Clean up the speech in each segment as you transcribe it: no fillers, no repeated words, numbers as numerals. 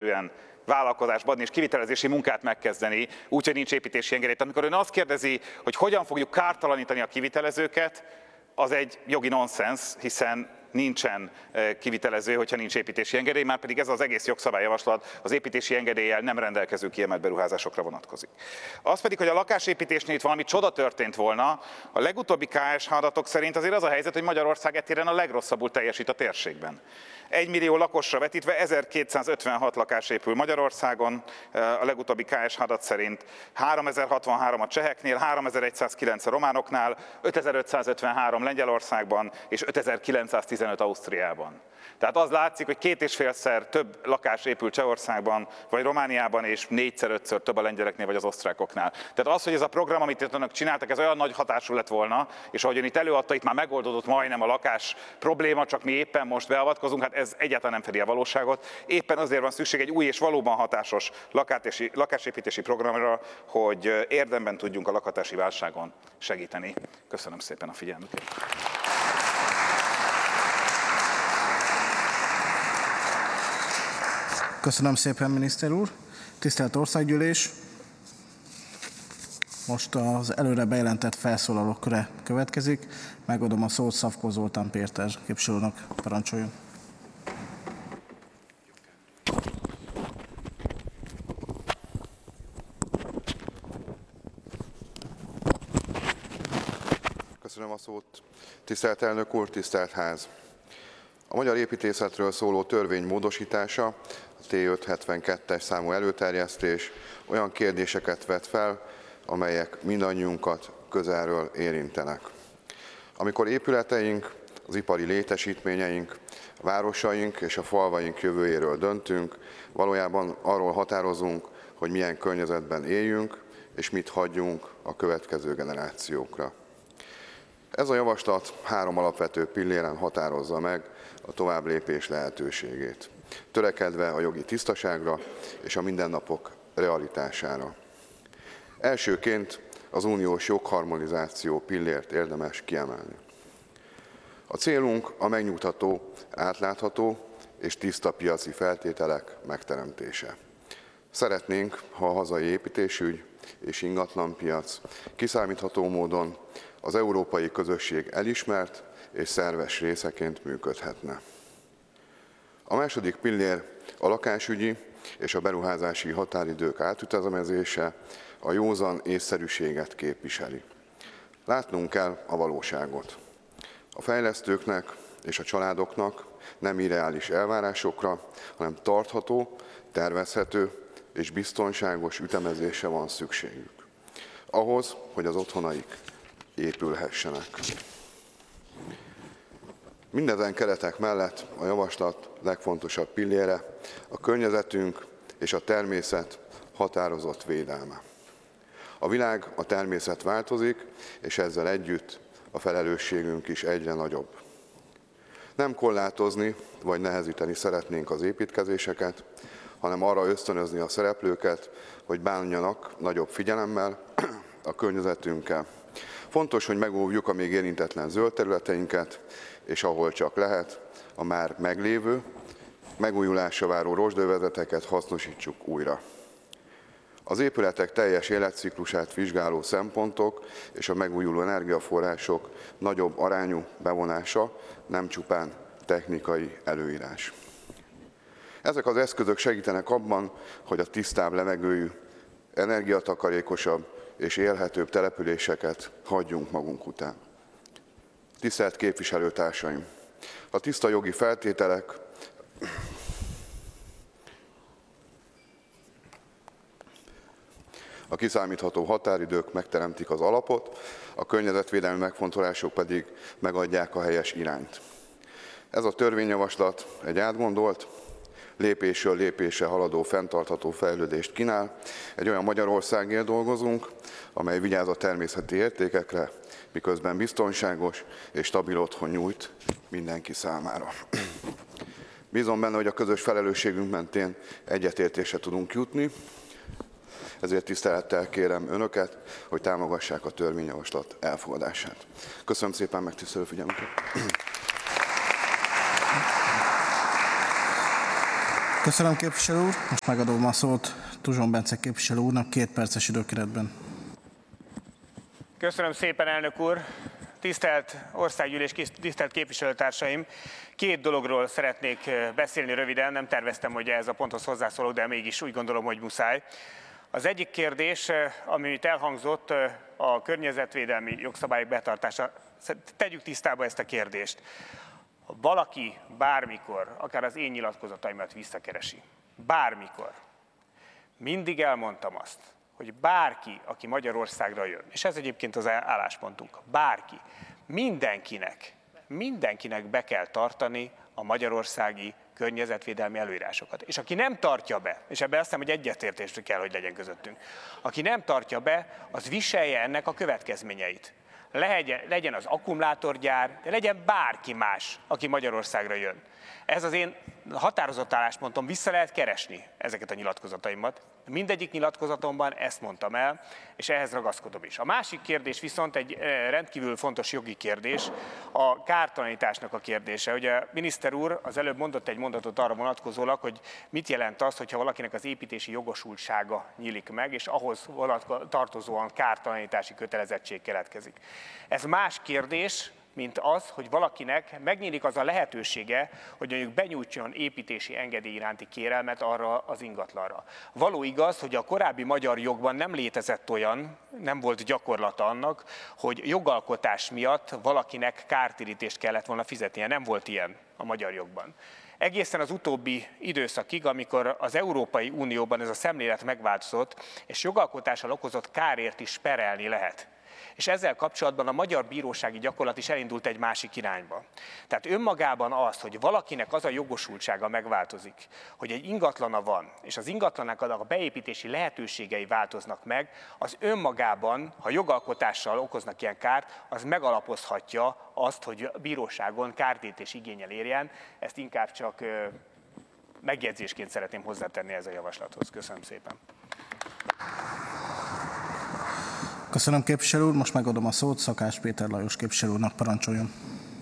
egyszerűen vállalkozásba adni és kivitelezési munkát megkezdeni, úgyhogy nincs építési engedély. Amikor ön azt kérdezi, hogy hogyan fogjuk kártalanítani a kivitelezőket, az egy jogi nonsens, hiszen nincsen kivitelező, hogyha nincs építési engedély, már pedig ez az egész jogszabályjavaslat az építési engedéllyel nem rendelkező kiemelt beruházásokra vonatkozik. Az pedig, hogy a lakásépítésnél itt valami csoda történt volna, a legutóbbi KSH adatok szerint azért az a helyzet, hogy Magyarország etéren a legrosszabbul teljesít a térségben. 1 millió lakosra vetítve 1256 lakás épül Magyarországon, a legutóbbi KSH adat szerint 3063 a cseheknél, 3109 a románoknál, 5553 Lengyelországban és 5915 Ausztriában. Tehát az látszik, hogy 2,5-szer több lakás épül Csehországban vagy Romániában, és 4-5-ször több a lengyeleknél vagy az osztrákoknál. Tehát az, hogy ez a program, amit itt önök csináltak, ez olyan nagy hatású lett volna, és ahogyan itt előadta, itt már megoldódott majdnem a lakás probléma, csak mi éppen most beavatkozunk, hát ez egyáltalán nem fedi a valóságot. Éppen azért van szükség egy új és valóban hatásos lakásépítési programra, hogy érdemben tudjunk a lakhatási válságon segíteni. Köszönöm szépen a figyelmüket. Köszönöm szépen, miniszter úr. Tisztelt Országgyűlés! Most az előre bejelentett felszólalók köre következik. Megadom a szót Szafkó Zoltán Péter képviselőnek, parancsoljon. Köszönöm a szót. Tisztelt elnök úr, tisztelt ház! A magyar építészetről szóló törvény módosítása, a T572-es számú előterjesztés olyan kérdéseket vet fel, amelyek mindannyiunkat közelről érintenek. Amikor épületeink, az ipari létesítményeink, a városaink és a falvaink jövőjéről döntünk, valójában arról határozunk, hogy milyen környezetben éljünk, és mit hagyjunk a következő generációkra. Ez a javaslat 3 alapvető pilléren határozza meg a továbblépés lehetőségét, törekedve a jogi tisztaságra és a mindennapok realitására. Elsőként az uniós jogharmonizáció pillért érdemes kiemelni. A célunk a megnyugtató, átlátható és tiszta piaci feltételek megteremtése. Szeretnénk, ha a hazai építésügy és ingatlanpiac kiszámítható módon az európai közösség elismert és szerves részeként működhetne. A második pillér a lakásügyi és a beruházási határidők átütemezése a józan észszerűséget képviseli. Látnunk kell a valóságot. A fejlesztőknek és a családoknak nem irreális elvárásokra, hanem tartható, tervezhető és biztonságos ütemezésre van szükségük. Ahhoz, hogy az otthonaik épülhessenek. Mindezen keretek mellett a javaslat legfontosabb pillére a környezetünk és a természet határozott védelme. A világ, a természet változik, és ezzel együtt a felelősségünk is egyre nagyobb. Nem korlátozni vagy nehezíteni szeretnénk az építkezéseket, hanem arra ösztönözni a szereplőket, hogy bánjanak nagyobb figyelemmel a környezetünkkel. Fontos, hogy megóvjuk a még érintetlen zöld területeinket, és ahol csak lehet, a már meglévő, megújulásra váró rozsdövezeteket hasznosítsuk újra. Az épületek teljes életciklusát vizsgáló szempontok és a megújuló energiaforrások nagyobb arányú bevonása nem csupán technikai előírás. Ezek az eszközök segítenek abban, hogy a tisztább levegőjű, energiatakarékosabb és élhetőbb településeket hagyjunk magunk után. Tisztelt képviselőtársaim! A tiszta jogi feltételek, a kiszámítható határidők megteremtik az alapot, a környezetvédelmi megfontolások pedig megadják a helyes irányt. Ez a törvényjavaslat egy átgondolt, lépésről lépésre haladó fenntartható fejlődést kínál. Egy olyan Magyarországért dolgozunk, amely vigyáz a természeti értékekre, miközben biztonságos és stabil otthon nyújt mindenki számára. Bízom benne, hogy a közös felelősségünk mentén egyetértésre tudunk jutni, ezért tisztelettel kérem önöket, hogy támogassák a törvényjavaslat elfogadását. Köszönöm szépen megtisztelő figyelmüket! Köszönöm, képviselő úr. Most megadom a szót Tuzson Bence képviselő úrnak 2 perces időkeretben. Köszönöm szépen, elnök úr! Tisztelt Országgyűlés, tisztelt képviselőtársaim! 2 dologról szeretnék beszélni röviden, nem terveztem, hogy ez a ponthoz hozzászólok, de mégis úgy gondolom, hogy muszáj. Az egyik kérdés, ami itt elhangzott, a környezetvédelmi jogszabályok betartása. Tegyük tisztába ezt a kérdést. Ha valaki bármikor, akár az én nyilatkozataimat visszakeresi, bármikor, mindig elmondtam azt, hogy bárki, aki Magyarországra jön, és ez egyébként az álláspontunk, bárki, mindenkinek be kell tartani a magyarországi környezetvédelmi előírásokat. És aki nem tartja be, és ebben azt hiszem, hogy egyetértésre kell, hogy legyen közöttünk, aki nem tartja be, az viselje ennek a következményeit. Legyen az akkumulátorgyár, de legyen bárki más, aki Magyarországra jön. Ez az én határozott álláspontom, vissza lehet keresni ezeket a nyilatkozataimat. Mindegyik nyilatkozatomban ezt mondtam el, és ehhez ragaszkodom is. A másik kérdés viszont egy rendkívül fontos jogi kérdés, a kártalanításnak a kérdése. Ugye a miniszter úr az előbb mondott egy mondatot arra vonatkozólag, hogy mit jelent az, hogyha valakinek az építési jogosultsága nyílik meg, és ahhoz tartozóan kártalanítási kötelezettség keletkezik. Ez más kérdés, mint az, hogy valakinek megnyílik az a lehetősége, hogy mondjuk benyújtson építési engedély iránti kérelmet arra az ingatlanra. Való igaz, hogy a korábbi magyar jogban nem létezett olyan, nem volt gyakorlata annak, hogy jogalkotás miatt valakinek kártérítést kellett volna fizetnie. Nem volt ilyen a magyar jogban. Egészen az utóbbi időszakig, amikor az Európai Unióban ez a szemlélet megváltozott, és jogalkotással okozott kárért is perelni lehet. És ezzel kapcsolatban a magyar bírósági gyakorlat is elindult egy másik irányba. Tehát önmagában az, hogy valakinek az a jogosultsága megváltozik, hogy egy ingatlana van, és az ingatlanak a beépítési lehetőségei változnak meg, az önmagában, ha jogalkotással okoznak ilyen kárt, az megalapozhatja azt, hogy a bíróságon kártérítés igénnyel érjen. Ezt inkább csak megjegyzésként szeretném hozzátenni ez a javaslathoz. Köszönöm szépen. Köszönöm, képviselő úr. Most megadom a szót Szakás Péter Lajos képviselő úrnak, parancsoljon.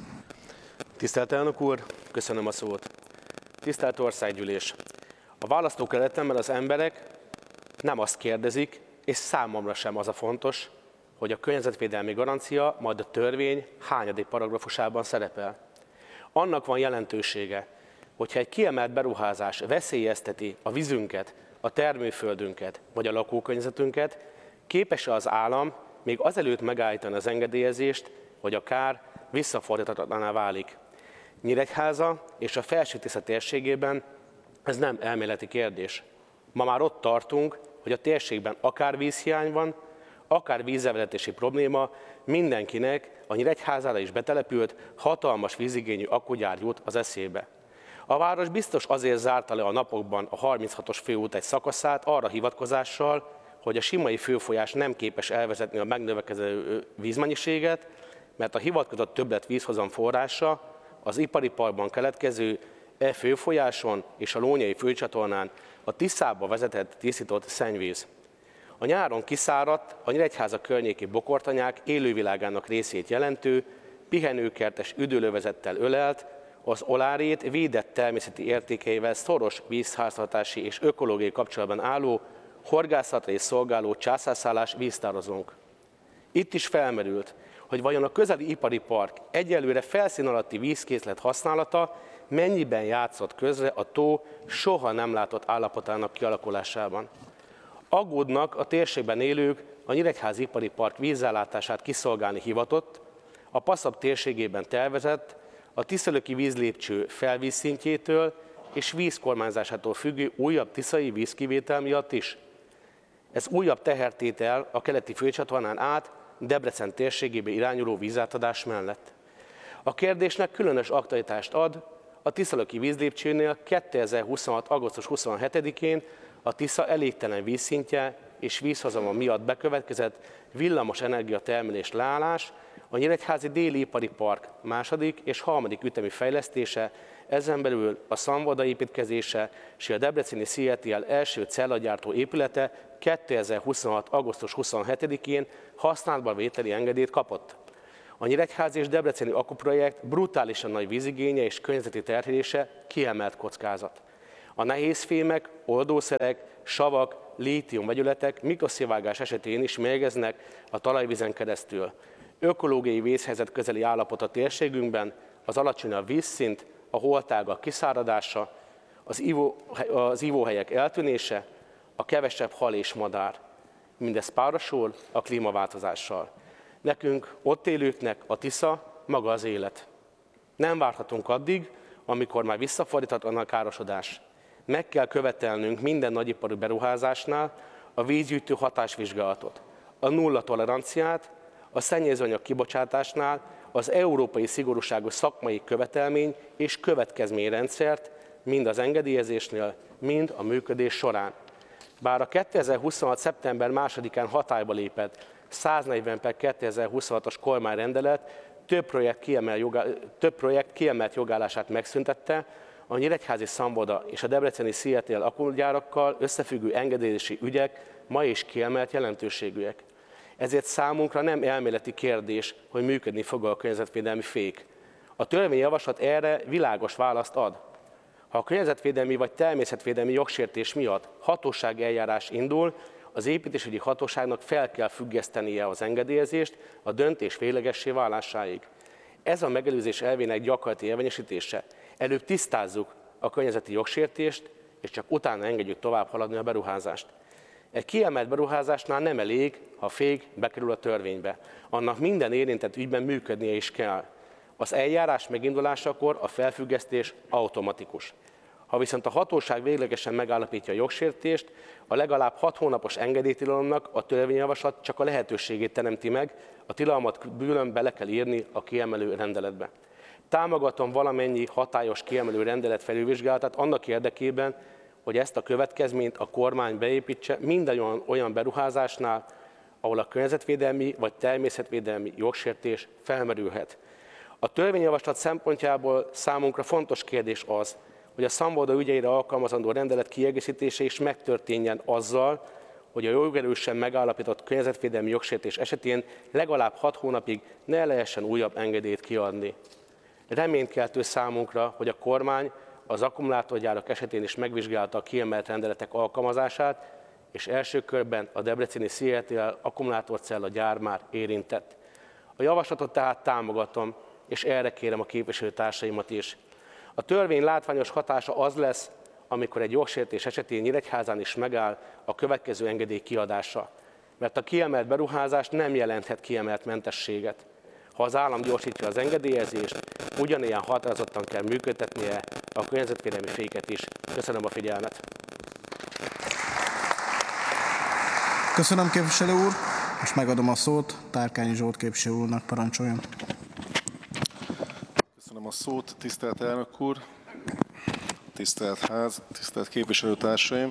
Tisztelt elnök úr, köszönöm a szót. Tisztelt Országgyűlés! A választókerületemben az emberek nem azt kérdezik, és számomra sem az a fontos, hogy a környezetvédelmi garancia majd a törvény hányadik paragrafusában szerepel. Annak van jelentősége, hogyha egy kiemelt beruházás veszélyezteti a vízünket, a termőföldünket vagy a lakókörnyezetünket, képes-e az állam még azelőtt megállítani az engedélyezést, hogy a kár visszafordíthatatlaná válik. Nyíregyháza és a Felső-Tisza térségében ez nem elméleti kérdés. Ma már ott tartunk, hogy a térségben akár vízhiány van, akár vízzelvezetési probléma, mindenkinek a Nyíregyházára is betelepült hatalmas vízigényű akkugyár jut az eszébe. A város biztos azért zárta le a napokban a 36-os főút egy szakaszát arra hivatkozással, hogy a Simai főfolyás nem képes elvezetni a megnövekedő vízmennyiséget, mert a hivatkozott többlet vízhozam forrása az ipari parkban keletkező főfolyáson és a Lónyai főcsatornán a Tiszába vezetett tisztított szennyvíz. A nyáron kiszáradt, a Nyíregyháza környéki bokortanyák élővilágának részét jelentő, pihenőkertes üdülővezettel ölelt, az Olárét védett természeti értékeivel szoros vízháztartási és ökológiai kapcsolatban álló, horgászatra és szolgáló császárszállás víztározónk. Itt is felmerült, hogy vajon a közeli ipari park egyelőre felszín alatti vízkészlet használata mennyiben játszott közre a tó soha nem látott állapotának kialakulásában. Aggódnak a térségben élők, a Nyíregyházi ipari park vízellátását kiszolgálni hivatott, a Passzab térségében tervezett, a tiszalöki vízlépcső felvízszintjétől és vízkormányzásától függő újabb tiszai vízkivétel miatt is. Ez újabb tehertétel a keleti főcsatornán át Debrecen térségébe irányuló vízátadás mellett. A kérdésnek különös aktualitást ad a tiszalöki vízlépcsőnél 2026. augusztus 27-én a Tisza elégtelen vízszintje és vízhozama miatt bekövetkezett villamos energiatermelés leállás, a Nyíregyházi déli ipari park második és harmadik ütemi fejlesztése, ezen belül a Szamvoda építkezése és a debreceni CLTL első cellagyártó épülete 2026. augusztus 27-én használatba vételi engedélyt kapott. A Nyíregyházi és debreceni akkuprojekt brutálisan nagy vízigénye és környezeti terhelése kiemelt kockázat. A nehézfémek, oldószerek, savak, lítium vegyületek mikroszivárgás esetén is mérgeznek a talajvízen keresztül. Ökológiai vészhelyzet közeli állapot a térségünkben, az alacsonyabb vízszint, a holtágak kiszáradása, az ivóhelyek eltűnése, a kevesebb hal és madár. Mindez párosul a klímaváltozással. Nekünk, ott élőknek a Tisza maga az élet. Nem várhatunk addig, amikor már visszafordíthatatlan a károsodás. Meg kell követelnünk minden nagyiparú beruházásnál a vízgyűjtő hatásvizsgálatot, a nulla toleranciát, a szennyezőanyag kibocsátásnál az európai szigorúságú szakmai követelmény és következményrendszert mind az engedélyezésnél, mind a működés során. Bár a 2026. szeptember 2-án hatályba lépett 140/2026-os kormányrendelet több projekt kiemelt jogállását megszüntette, a nyíregyházi Szamboda és a debreceni CATL akkugyárakkal összefüggő engedélyezési ügyek ma is kiemelt jelentőségűek. Ezért számunkra nem elméleti kérdés, hogy működni fog a környezetvédelmi fék. A törvényjavaslat erre világos választ ad. Ha a környezetvédelmi vagy természetvédelmi jogsértés miatt hatósági eljárás indul, az építésügyi hatóságnak fel kell függesztenie az engedélyezést a döntés véglegessé válásáig. Ez a megelőzés elvének gyakorlati érvényesítése. Előbb tisztázzuk a környezeti jogsértést, és csak utána engedjük tovább haladni a beruházást. Egy kiemelt beruházásnál nem elég, ha a fék bekerül a törvénybe. Annak minden érintett ügyben működnie is kell. Az eljárás megindulásakor a felfüggesztés automatikus. Ha viszont a hatóság véglegesen megállapítja a jogsértést, a legalább 6 hónapos engedélytilalomnak a törvényjavaslat csak a lehetőségét teremti meg, a tilalmat külön bele kell írni a kiemelő rendeletbe. Támogatom valamennyi hatályos kiemelő rendelet felülvizsgálatát annak érdekében, hogy ezt a következményt a kormány beépítse minden olyan beruházásnál, ahol a környezetvédelmi vagy természetvédelmi jogsértés felmerülhet. A törvényjavaslat szempontjából számunkra fontos kérdés az, hogy a Szamboda ügyeire alkalmazandó rendelet kiegészítése is megtörténjen azzal, hogy a jogerősen megállapított környezetvédelmi jogsértés esetén legalább 6 hónapig ne lehessen újabb engedélyt kiadni. Reménykeltő számunkra, hogy a kormány az akkumulátorgyárak esetén is megvizsgálta a kiemelt rendeletek alkalmazását, és első körben a debreceni CATL akkumulátorcella gyár már érintett. A javaslatot tehát támogatom, és erre kérem a képviselőtársaimat is. A törvény látványos hatása az lesz, amikor egy jogsértés esetén Nyíregyházán is megáll a következő engedély kiadása, mert a kiemelt beruházás nem jelenthet kiemelt mentességet. Ha az állam gyorsítja az engedélyezést, ugyanilyen határozottan kell működtetnie a környezetvédelmi féket is. Köszönöm a figyelmet! Köszönöm, képviselő úr. Most megadom a szót Tárkányi Zsolt képviselő úrnak, parancsoljon. Köszönöm a szót, tisztelt elnök úr, tisztelt ház, tisztelt képviselőtársaim.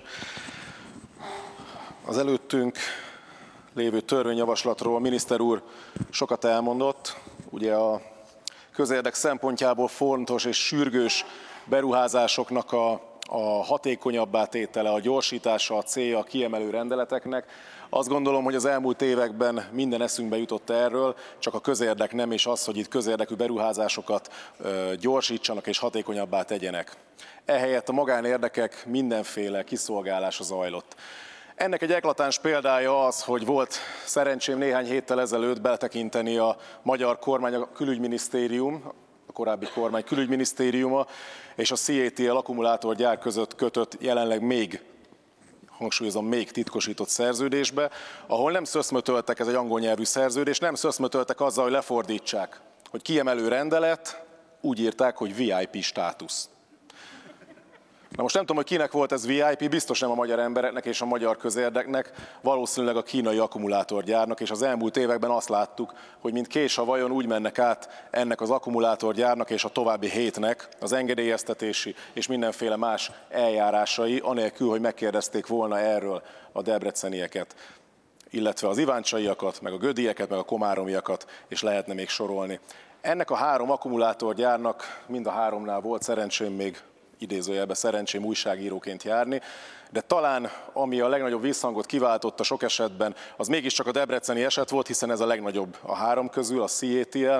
Az előttünk lévő törvényjavaslatról a miniszter úr sokat elmondott. Ugye a közérdek szempontjából fontos és sürgős beruházásoknak a hatékonyabbá tétele, a gyorsítása, a célja a kiemelő rendeleteknek. Azt gondolom, hogy az elmúlt években minden eszünkbe jutott erről, csak a közérdek nem, és az, hogy itt közérdekű beruházásokat gyorsítsanak és hatékonyabbá tegyenek. Ehelyett a magánérdekek mindenféle kiszolgálása zajlott. Ennek egy eklatáns példája az, hogy volt szerencsém néhány héttel ezelőtt beletekinteni a magyar kormány, a külügyminisztérium, a korábbi kormány külügyminisztériuma és a CATL akkumulátorgyár között kötött jelenleg még, hangsúlyozom, még titkosított szerződésbe, ahol nem szöszmötöltek, ez egy angol nyelvű szerződés, nem szöszmötöltek azzal, hogy lefordítsák, hogy kiemelő rendelet, úgy írták, hogy VIP státusz. Na most nem tudom, hogy kinek volt ez VIP, biztos nem a magyar embereknek és a magyar közérdeknek, valószínűleg a kínai akkumulátorgyárnak, és az elmúlt években azt láttuk, hogy mint kés a vajon úgy mennek át ennek az akkumulátorgyárnak és a további 7-nek az engedélyeztetési és mindenféle más eljárásai, anélkül, hogy megkérdezték volna erről a debrecenieket, illetve az iváncsaiakat, meg a gödieket, meg a komáromiakat, és lehetne még sorolni. Ennek a 3 akkumulátorgyárnak, mind a 3-nál volt szerencsém még idézőjelben szerencsém újságíróként járni, de talán ami a legnagyobb visszhangot kiváltotta sok esetben, az mégiscsak a debreceni eset volt, hiszen ez a legnagyobb a 3 közül, a CATL.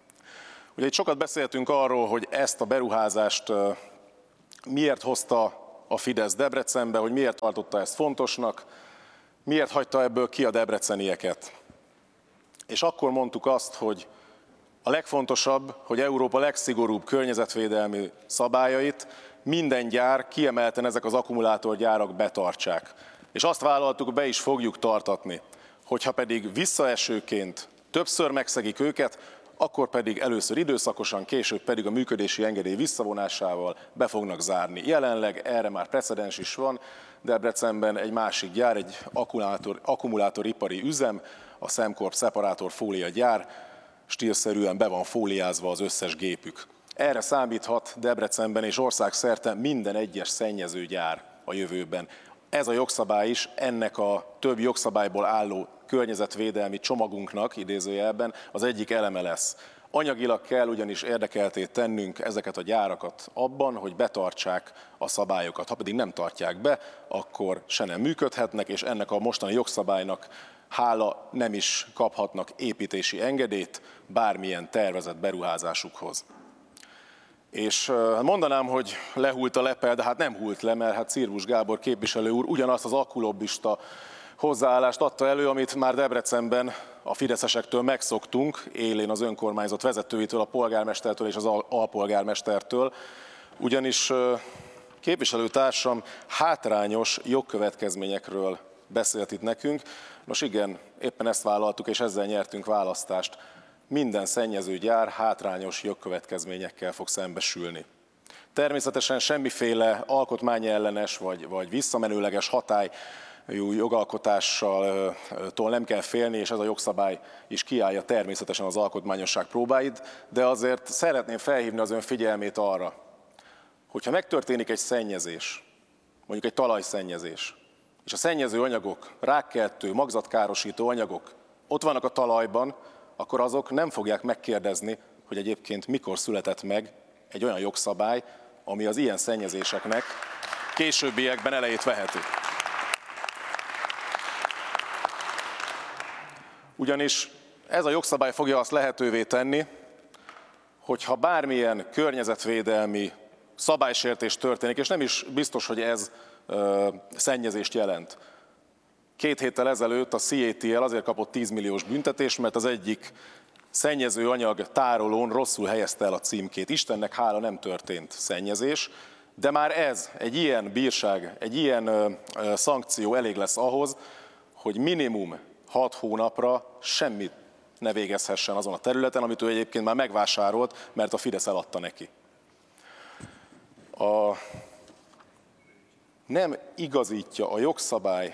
Ugye itt sokat beszéltünk arról, hogy ezt a beruházást miért hozta a Fidesz Debrecenbe, hogy miért tartotta ezt fontosnak, miért hagyta ebből ki a debrecenieket. És akkor mondtuk azt, hogy a legfontosabb, hogy Európa legszigorúbb környezetvédelmi szabályait minden gyár, kiemelten ezek az akkumulátorgyárak betartsák. És azt vállaltuk, be is fogjuk tartatni. Hogyha pedig visszaesőként többször megszegik őket, akkor pedig először időszakosan, később pedig a működési engedély visszavonásával be fognak zárni. Jelenleg erre már precedens is van. Debrecenben egy másik gyár, egy akkumulátoripari üzem, a Sembcorp szeparátor fólia gyár, stílszerűen be van fóliázva az összes gépük. Erre számíthat Debrecenben és országszerte minden egyes szennyezőgyár a jövőben. Ez a jogszabály is ennek a több jogszabályból álló környezetvédelmi csomagunknak, idézőjelben, az egyik eleme lesz. Anyagilag kell ugyanis érdekeltté tennünk ezeket a gyárakat abban, hogy betartsák a szabályokat. Ha pedig nem tartják be, akkor se nem működhetnek, és ennek a mostani jogszabálynak hála nem is kaphatnak építési engedélyt bármilyen tervezett beruházásukhoz. És mondanám, hogy lehult a lepel, de hát nem hult le, mert hát Cirmus Gábor képviselő úr ugyanazt az akkulobbista hozzáállást adta elő, amit már Debrecenben a fideszesektől megszoktunk, élén az önkormányzat vezetőitől, a polgármestertől és az alpolgármestertől, ugyanis képviselőtársam hátrányos jogkövetkezményekről beszélt itt nekünk. Nos igen, éppen ezt vállaltuk, és ezzel nyertünk választást. Minden szennyezőgyár hátrányos jogkövetkezményekkel fog szembesülni. Természetesen semmiféle alkotmányellenes vagy visszamenőleges hatályú jogalkotástól nem kell félni, és ez a jogszabály is kiállja természetesen az alkotmányosság próbáit, de azért szeretném felhívni az ön figyelmét arra, hogyha megtörténik egy szennyezés, mondjuk egy talajszennyezés, és a szennyező anyagok, rákkeltő, magzatkárosító anyagok ott vannak a talajban, akkor azok nem fogják megkérdezni, hogy egyébként mikor született meg egy olyan jogszabály, ami az ilyen szennyezéseknek későbbiekben elejét veheti. Ugyanis ez a jogszabály fogja azt lehetővé tenni, hogyha bármilyen környezetvédelmi szabálysértés történik, és nem is biztos, hogy ez szennyezést jelent. 2 héttel ezelőtt a CATL azért kapott 10 milliós büntetést, mert az egyik szennyezőanyag tárolón rosszul helyezte el a címkét. Istennek hála nem történt szennyezés, de már ez, egy ilyen bírság, egy ilyen szankció elég lesz ahhoz, hogy minimum 6 hónapra semmit ne végezhessen azon a területen, amit ő egyébként már megvásárolt, mert a Fidesz eladta neki. Nem igazítja a jogszabály,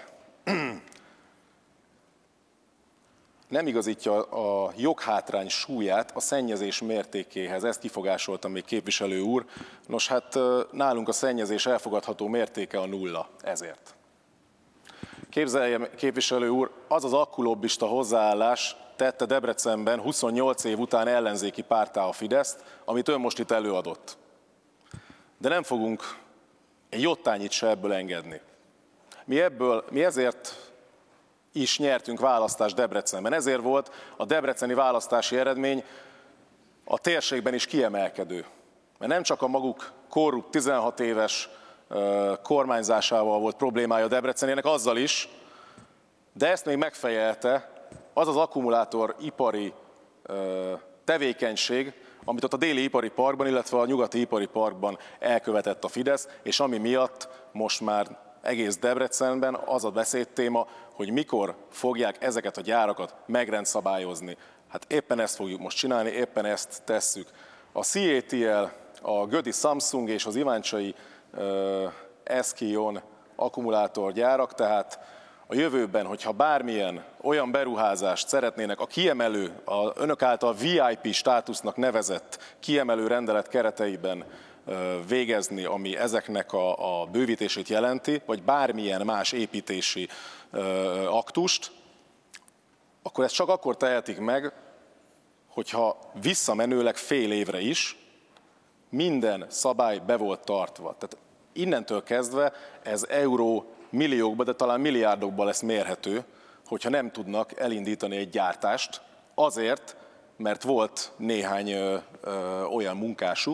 nem igazítja a joghátrány súlyát a szennyezés mértékéhez. Ezt kifogásolta még képviselő úr. Nos, hát nálunk a szennyezés elfogadható mértéke a 0, ezért. Képzelje, képviselő úr, az az akkulobbista hozzáállás tette Debrecenben 28 év után ellenzéki párttá a Fideszt, amit ön most itt előadott. De nem fogunk egy jottányit se ebből engedni. Mi ezért is nyertünk választást Debrecenben. Ezért volt a debreceni választási eredmény a térségben is kiemelkedő. Mert nem csak a maguk korrupt 16 éves kormányzásával volt problémája Debrecenének, azzal is, de ezt még megfejelte az az akkumulátoripari tevékenység, amit ott a déli ipari parkban, illetve a nyugati ipari parkban elkövetett a Fidesz, és ami miatt most már egész Debrecenben az a beszédtéma, hogy mikor fogják ezeket a gyárakat megrendszabályozni. Hát éppen ezt fogjuk most csinálni, éppen ezt tesszük. A CATL, a Gödi Samsung és az iváncsai Eskion akkumulátorgyárak, tehát a jövőben, hogyha bármilyen olyan beruházást szeretnének a kiemelő, a önök által VIP státusznak nevezett kiemelő rendelet kereteiben végezni, ami ezeknek a bővítését jelenti, vagy bármilyen más építési aktust, akkor ezt csak akkor tehetik meg, hogyha visszamenőleg fél évre is minden szabály be volt tartva. Tehát innentől kezdve ez euró milliókba, de talán milliárdokba lesz mérhető, hogyha nem tudnak elindítani egy gyártást, azért, mert volt néhány olyan munkásuk,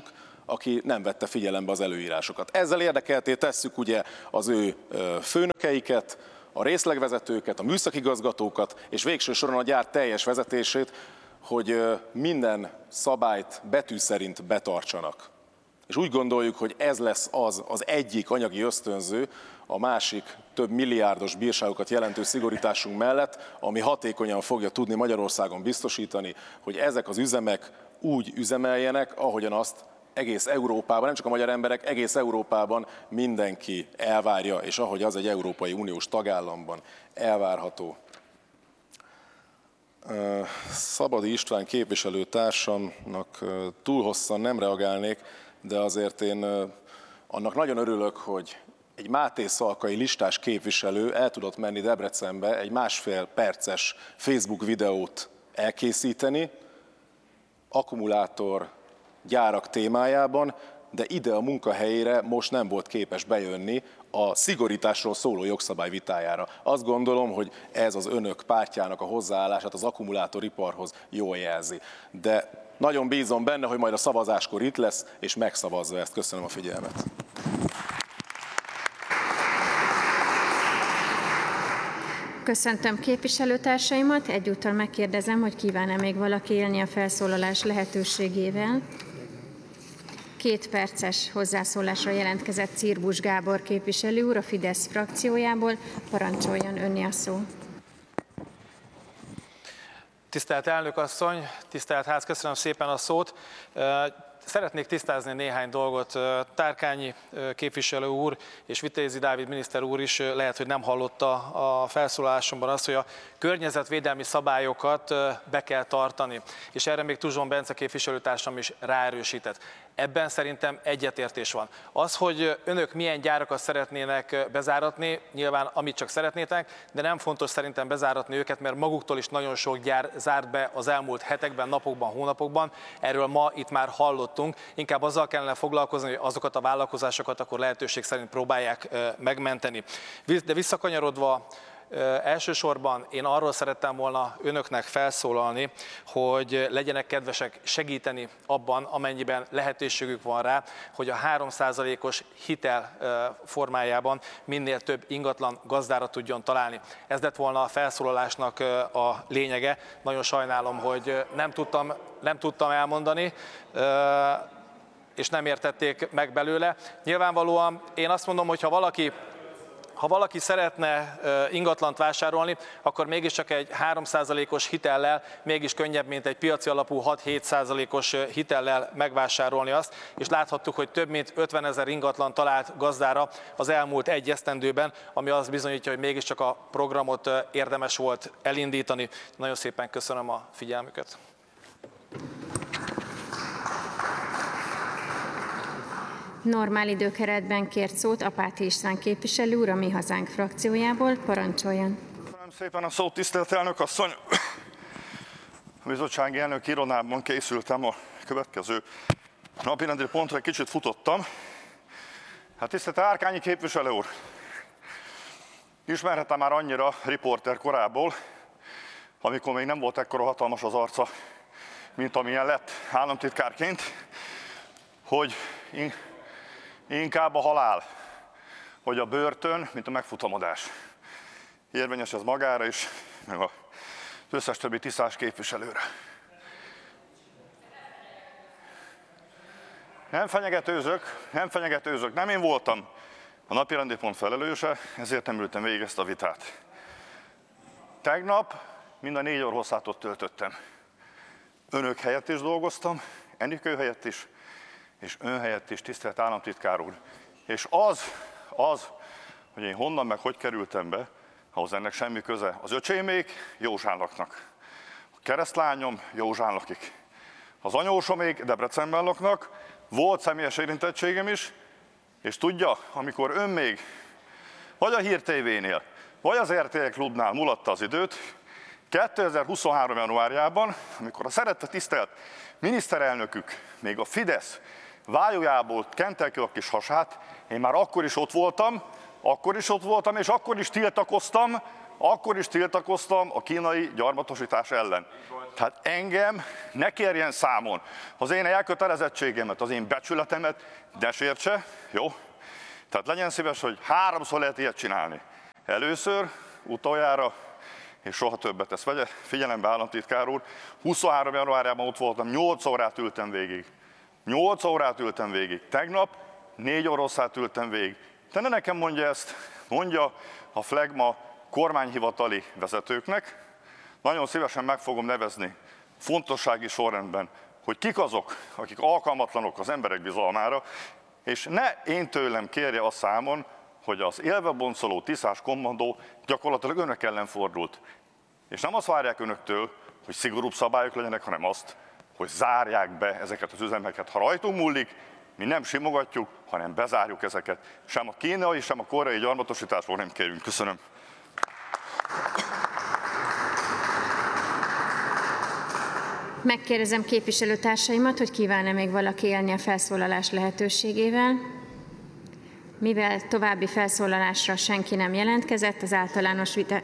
aki nem vette figyelembe az előírásokat. Ezzel érdekeltté tesszük ugye az ő főnökeiket, a részlegvezetőket, a műszakigazgatókat, és végső soron a gyár teljes vezetését, hogy minden szabályt betű szerint betartsanak. És úgy gondoljuk, hogy ez lesz az egyik anyagi ösztönző a másik több milliárdos bírságokat jelentő szigorításunk mellett, ami hatékonyan fogja tudni Magyarországon biztosítani, hogy ezek az üzemek úgy üzemeljenek, ahogyan azt egész Európában, nem csak a magyar emberek, egész Európában mindenki elvárja, és ahogy az egy Európai Uniós tagállamban elvárható. Szabadi István képviselőtársamnak túl hosszan nem reagálnék, de azért én annak nagyon örülök, hogy egy Máté Szalkai listás képviselő el tudott menni Debrecenbe egy 1,5 perces Facebook videót elkészíteni, akkumulátorgyárak témájában, de ide a munkahelyére most nem volt képes bejönni a szigorításról szóló jogszabály vitájára. Azt gondolom, hogy ez az önök pártjának a hozzáállását az akkumulátoriparhoz jól jelzi. De nagyon bízom benne, hogy majd a szavazáskor itt lesz, és megszavazza ezt. Köszönöm a figyelmet. Köszöntöm képviselőtársaimat, egyúttal megkérdezem, hogy kíván-e még valaki élni a felszólalás lehetőségével. 2 perces hozzászólásra jelentkezett Cirbusz Gábor képviselő úr a Fidesz frakciójából. Parancsoljon, önné a szó. Tisztelt elnök asszony, tisztelt ház, köszönöm szépen a szót. Szeretnék tisztázni néhány dolgot. Tárkányi képviselő úr és Vitézi Dávid miniszter úr is lehet, hogy nem hallotta a felszólalásomban azt, hogy a környezetvédelmi szabályokat be kell tartani. És erre még Tuzson Bence képviselőtársam is ráerősített. Ebben szerintem egyetértés van. Az, hogy önök milyen gyárakat szeretnének bezáratni, nyilván amit csak szeretnétek, de nem fontos szerintem bezáratni őket, mert maguktól is nagyon sok gyár zárt be az elmúlt hetekben, napokban, hónapokban. Erről ma itt már hallottunk. Inkább azzal kellene foglalkozni, hogy azokat a vállalkozásokat akkor lehetőség szerint próbálják megmenteni. De visszakanyarodva, elsősorban én arról szerettem volna önöknek felszólalni, hogy legyenek kedvesek segíteni abban, amennyiben lehetőségük van rá, hogy a 3%-os hitel formájában minél több ingatlan gazdára tudjon találni. Ez lett volna a felszólalásnak a lényege. Nagyon sajnálom, hogy nem tudtam elmondani, és nem értették meg belőle. Nyilvánvalóan én azt mondom, hogy ha valaki szeretne ingatlant vásárolni, akkor mégiscsak egy 3%-os hitellel mégis könnyebb, mint egy piaci alapú 6-7%-os hitellel megvásárolni azt, és láthattuk, hogy több mint 50 000 ingatlan talált gazdára az elmúlt egy esztendőben, ami azt bizonyítja, hogy mégiscsak a programot érdemes volt elindítani. Nagyon szépen köszönöm a figyelmüket. Normál időkeretben kért szót Apáti István képviselő úr a Mi Hazánk frakciójából. Parancsoljon. Köszönöm szépen a szót, tisztelt elnök asszony. A bizottsági elnök irodában készültem a következő napirendi pontra, egy kicsit futottam. Hát tisztelt Árkányi képviselő úr, ismerhetem már annyira riporter korából, amikor még nem volt ekkora hatalmas az arca, mint amilyen lett államtitkárként, hogy inkább a halál, vagy a börtön, mint a megfutamodás. Érvényes ez magára is, meg az összes többi tisztás képviselőre. Nem fenyegetőzök, nem én voltam a napirendi pont felelőse, ezért nem ültem végig ezt a vitát. Tegnap mind a 4 óra hosszát ott töltöttem. Önök helyett is dolgoztam, Enikő helyett is, és ön helyett is, tisztelt államtitkár úr. És az, hogy én honnan meg hogy kerültem be, ahhoz ennek semmi köze. Az öcsémék Józsán laknak. A keresztlányom Józsán lakik. Az anyósomék Debrecenben laknak, volt személyes érintettségem is, és tudja, amikor ön még vagy a Hír TV-nél, vagy az RTL Klubnál mulatta az időt, 2023. januárjában, amikor a szeretett tisztelt miniszterelnökük még a Fidesz vájójából kente ki a kis hasát, én már akkor is ott voltam, és akkor is tiltakoztam akkor is tiltakoztam a kínai gyarmatosítás ellen. Tehát engem ne kérjen számon. Az én elkötelezettségemet, az én becsületemet ne sértse, jó? Tehát legyen szíves, hogy 3-szor lehet ilyet csinálni. Először, utoljára, és soha többet. Ezt vegye figyelembe, államtitkár úr. 23. januárjában ott voltam, 8 órát ültem végig. 8 órát ültem végig. Tegnap 4 órát ültem végig. De ne nekem mondja ezt, mondja a flegma kormányhivatali vezetőknek. Nagyon szívesen meg fogom nevezni fontossági sorrendben, hogy kik azok, akik alkalmatlanok az emberek bizalmára, és ne én tőlem kérje a számon, hogy az élve boncoló tiszás kommandó gyakorlatilag önök ellen fordult. És nem azt várják önöktől, hogy szigorúbb szabályok legyenek, hanem azt, hogy zárják be ezeket az üzemeket. Ha rajtunk múlik, mi nem simogatjuk, hanem bezárjuk ezeket. Sem a kínai, sem a koreai gyarmatosításból nem kérünk. Köszönöm. Megkérdezem képviselőtársaimat, hogy kíván-e még valaki élni a felszólalás lehetőségével. Mivel további felszólalásra senki nem jelentkezett, az általános vita...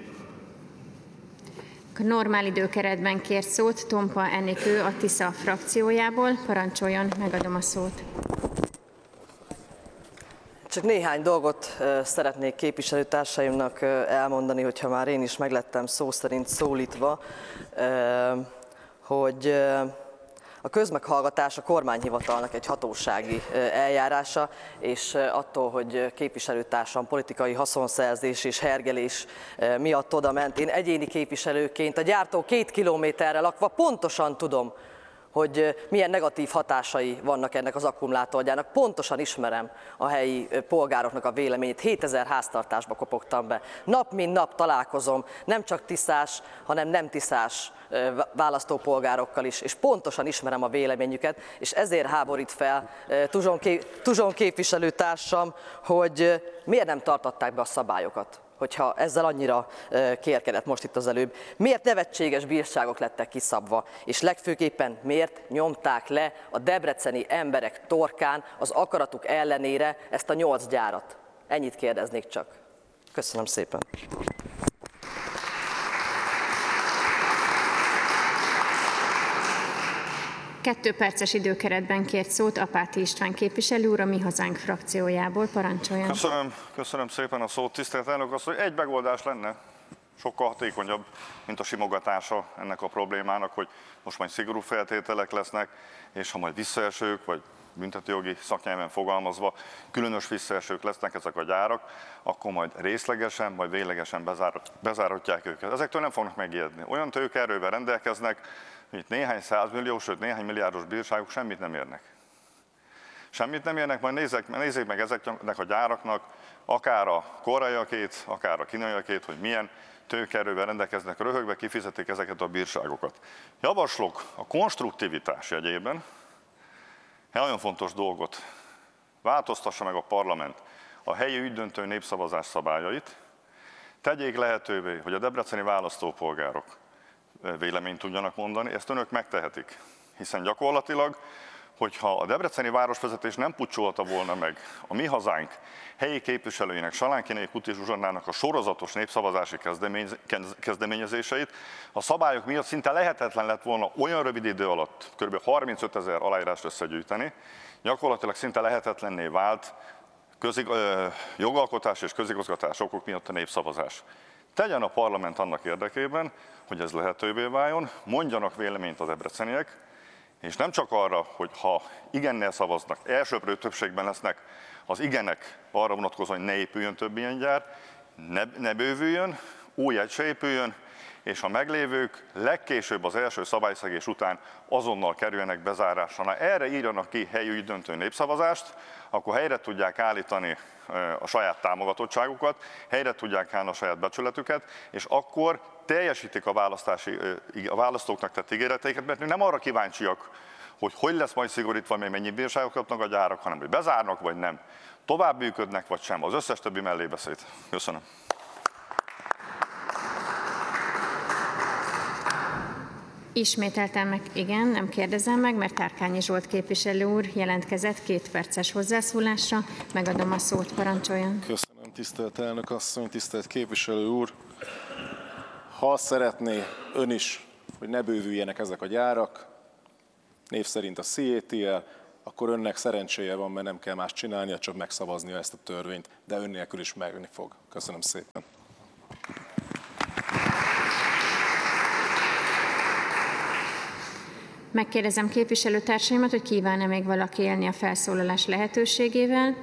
A normál időkeretben kért szót Tompa Enikő a TISZA frakciójából. Parancsoljon, megadom a szót. Csak néhány dolgot szeretnék képviselőtársaimnak elmondani, hogyha már én is meglettem szó szerint szólítva, hogy a közmeghallgatás a kormányhivatalnak egy hatósági eljárása, és attól, hogy képviselőtársam politikai haszonszerzés és hergelés miatt oda ment, én egyéni képviselőként a gyártó 2 kilométerre lakva pontosan tudom, hogy milyen negatív hatásai vannak ennek az akkumulátorgyárnak. Pontosan ismerem a helyi polgároknak a véleményét. 7000 háztartásba kopogtam be. Nap mint nap találkozom nem csak tiszás, hanem nem tiszás választópolgárokkal is, és pontosan ismerem a véleményüket, és ezért háborít fel Tuzson képviselőtársam, hogy miért nem tartották be a szabályokat, hogyha ezzel annyira kérkedett most itt az előbb. Miért nevetséges bírságok lettek kiszabva, és legfőképpen miért nyomták le a debreceni emberek torkán az akaratuk ellenére ezt a 8 gyárat? Ennyit kérdeznék csak. Köszönöm szépen. Kettő perces időkeretben kért szót Apáti István képviselő úr a Mi Hazánk frakciójából. Parancsoljon. Köszönöm szépen a szót, tisztelt elnök asszony. Egy megoldás lenne, sokkal hatékonyabb, mint a simogatása ennek a problémának, hogy most majd szigorú feltételek lesznek, és ha majd visszaesők, vagy büntetőjogi szaknyelven fogalmazva különös visszaesők lesznek ezek a gyárak, akkor majd részlegesen, majd véglegesen bezáratják őket. Ezektől nem fognak megijedni. Olyan tőkeerővel rendelkeznek, hogy itt néhány százmilliós, sőt néhány milliárdos bírságok semmit nem érnek. Semmit nem érnek, majd nézzék meg ezeknek a gyáraknak, akár a koreaiakét, akár a kínaiakét, hogy milyen tőkeerővel rendelkeznek, röhögve kifizetik ezeket a bírságokat. Javaslok a konstruktivitás jegyében egy nagyon fontos dolgot. Változtassa meg a parlament a helyi ügydöntő népszavazás szabályait, tegyék lehetővé, hogy a debreceni választópolgárok véleményt tudjanak mondani, ezt önök megtehetik. Hiszen gyakorlatilag, hogyha a debreceni városvezetés nem pucsolta volna meg a Mi Hazánk helyi képviselőinek, Salánkiné Kuti Zsuzsannának a sorozatos népszavazási kezdeményezéseit, a szabályok miatt szinte lehetetlen lett volna olyan rövid idő alatt kb. 35 000 aláírást összegyűjteni, gyakorlatilag szinte lehetetlenné vált jogalkotás és közigazgatás okok miatt a népszavazás. Tegyen a parlament annak érdekében, hogy ez lehetővé váljon, mondjanak véleményt az debreceniek, és nem csak arra, hogy ha igennel szavaznak, elsőprő többségben lesznek az igenek arra vonatkozóan, hogy ne épüljön több ilyen gyár, ne bővüljön, új egy se épüljön, és a meglévők legkésőbb az első szabályszegés után azonnal kerüljenek bezárásra. Ha erre írjanak ki helyi ügydöntő népszavazást, akkor helyre tudják állítani a saját támogatottságukat, helyre tudják állni a saját becsületüket, és akkor teljesítik a választóknak tett ígéreteiket, mert nem arra kíváncsiak, hogy lesz majd szigorítva, még mennyi bírságot kapnak a gyárak, hanem hogy bezárnak vagy nem, tovább működnek vagy sem. Az összes többi mellébeszéd. Köszönöm. Ismételten meg, igen, nem kérdezem meg, mert Tárkányi Zsolt képviselő úr jelentkezett 2 perces hozzászólásra. Megadom a szót, parancsoljon. Köszönöm, Tisztelt elnök asszony, tisztelt képviselő úr! Ha azt szeretné ön is, hogy ne bővüljenek ezek a gyárak, név szerint a CATL, akkor önnek szerencséje van, mert nem kell más csinálnia, csak megszavaznia ezt a törvényt, de ön nélkül is megni fog. Köszönöm szépen. Megkérdezem képviselőtársaimat, hogy kíván-e még valaki élni a felszólalás lehetőségével.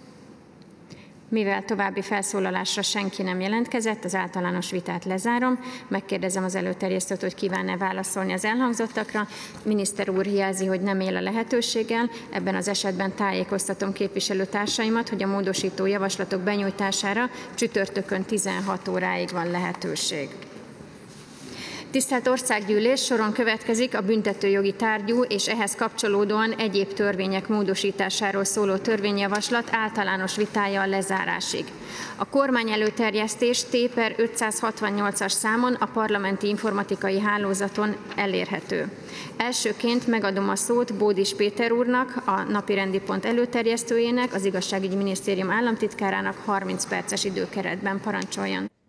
Mivel további felszólalásra senki nem jelentkezett, az általános vitát lezárom. Megkérdezem az előterjesztőt, hogy kíván-e válaszolni az elhangzottakra. Miniszter úr jelzi, hogy nem él a lehetőséggel. Ebben az esetben tájékoztatom képviselőtársaimat, hogy a módosító javaslatok benyújtására csütörtökön 16 óráig van lehetőség. Tisztelt Országgyűlés, soron következik a büntetőjogi tárgyú és ehhez kapcsolódóan egyéb törvények módosításáról szóló törvényjavaslat általános vitája a lezárásig. A kormány előterjesztés T/per 568-as számon a parlamenti informatikai hálózaton elérhető. Elsőként megadom a szót Bódis Péter úrnak, a napirendi pont előterjesztőjének, az Igazságügyi Minisztérium államtitkárának 30 perces időkeretben. Parancsoljon!